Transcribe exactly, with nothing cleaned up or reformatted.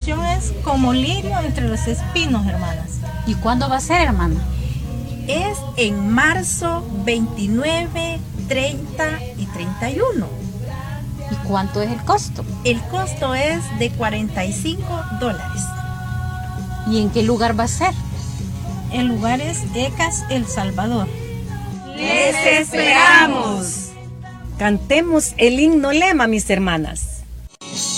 presentación es como lirio entre los espinos, hermanas. ¿Y cuándo va a ser, hermana? Es en marzo veintinueve, treinta y treinta y uno. ¿Y cuánto es el costo? El costo es de cuarenta y cinco dólares. ¿Y en qué lugar va a ser? El lugar es ECAS El Salvador. ¡Les esperamos! Cantemos el himno lema, mis hermanas.